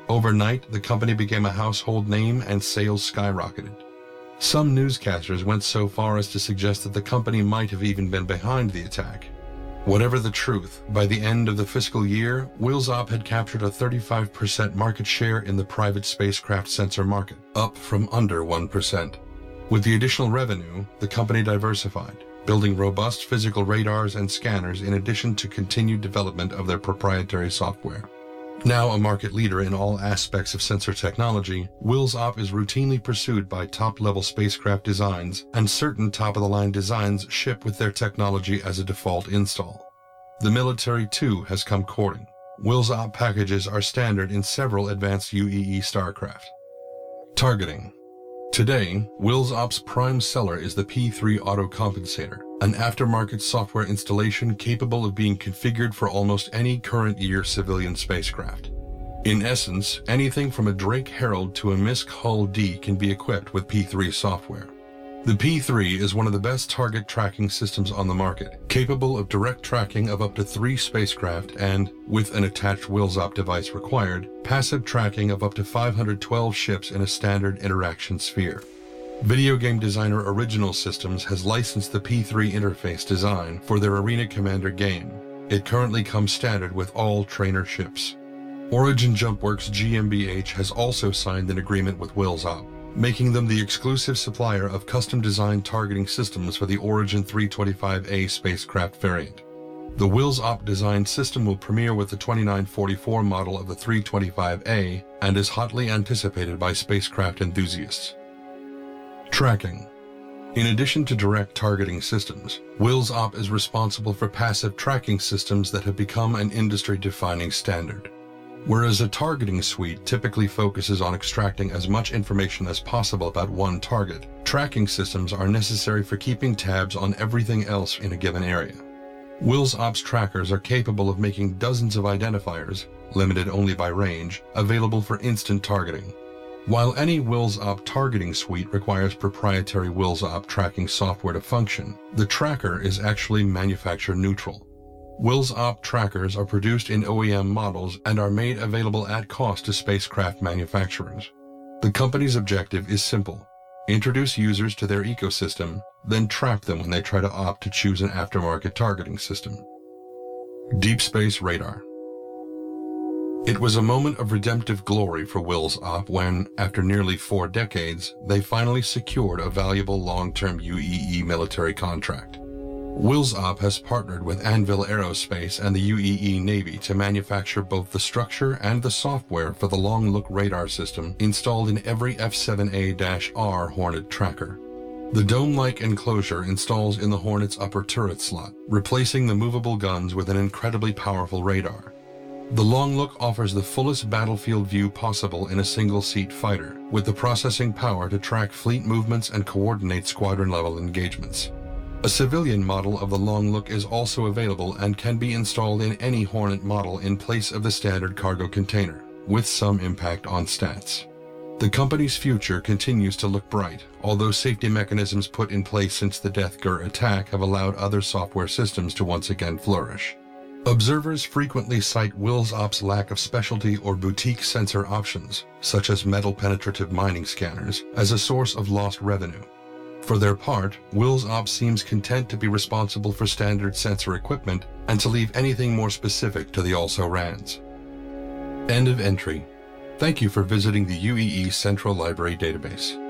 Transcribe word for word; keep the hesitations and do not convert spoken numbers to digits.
Overnight, the company became a household name and sales skyrocketed. Some newscasters went so far as to suggest that the company might have even been behind the attack. Whatever the truth, by the end of the fiscal year, Wills-Op had captured a thirty-five percent market share in the private spacecraft sensor market, up from under one percent. With the additional revenue, the company diversified, building robust physical radars and scanners in addition to continued development of their proprietary software. Now a market leader in all aspects of sensor technology, Wills-Op is routinely pursued by top-level spacecraft designs, and certain top-of-the-line designs ship with their technology as a default install. The military, too, has come courting. Wills-Op packages are standard in several advanced U E E starcraft. Targeting. Today, Wills-Op's prime seller is the P three Autocompensator, an aftermarket software installation capable of being configured for almost any current-year civilian spacecraft. In essence, anything from a Drake Herald to a MISC Hull D can be equipped with P three software. The P three is one of the best target tracking systems on the market, capable of direct tracking of up to three spacecraft and, with an attached Wills-Op device required, passive tracking of up to five hundred twelve ships in a standard interaction sphere. Video game designer Original Systems has licensed the P three interface design for their Arena Commander game. It currently comes standard with all trainer ships. Origin JumpWorks G m B H has also signed an agreement with Wills-Op, making them the exclusive supplier of custom-designed targeting systems for the Origin three twenty-five A spacecraft variant. The Wills-Op designed system will premiere with the twenty-nine forty-four model of the three twenty-five A and is hotly anticipated by spacecraft enthusiasts. Tracking. In addition to direct targeting systems, Wills-Op is responsible for passive tracking systems that have become an industry-defining standard. Whereas a targeting suite typically focuses on extracting as much information as possible about one target, tracking systems are necessary for keeping tabs on everything else in a given area. Wills-Op's trackers are capable of making dozens of identifiers, limited only by range, available for instant targeting. While any Wills-Op targeting suite requires proprietary Wills-Op tracking software to function, the tracker is actually manufacturer neutral. Wills-Op trackers are produced in O E M models and are made available at cost to spacecraft manufacturers. The company's objective is simple: introduce users to their ecosystem, then trap them when they try to opt to choose an aftermarket targeting system. Deep Space Radar. It was a moment of redemptive glory for Wills-Op when, after nearly four decades, they finally secured a valuable long-term U E E military contract. Wills-Op has partnered with Anvil Aerospace and the U E E Navy to manufacture both the structure and the software for the Long Look radar system installed in every F seven A R Hornet tracker. The dome-like enclosure installs in the Hornet's upper turret slot, replacing the movable guns with an incredibly powerful radar. The Long Look offers the fullest battlefield view possible in a single-seat fighter, with the processing power to track fleet movements and coordinate squadron-level engagements. A civilian model of the Long Look is also available and can be installed in any Hornet model in place of the standard cargo container, with some impact on stats. The company's future continues to look bright, although safety mechanisms put in place since the Death Gur attack have allowed other software systems to once again flourish. Observers frequently cite Wills-Op's lack of specialty or boutique sensor options, such as metal-penetrative mining scanners, as a source of lost revenue. For their part, Wills-Op seems content to be responsible for standard sensor equipment and to leave anything more specific to the also-rans. End of entry. Thank you for visiting the U E E Central Library database.